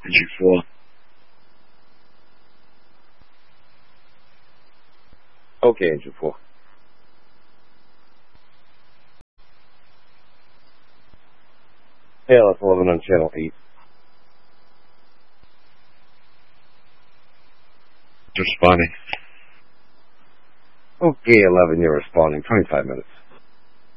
G4. Okay, Engine 4. ALS 11 on channel 8. Responding. Okay, 11, you're responding. 25 minutes.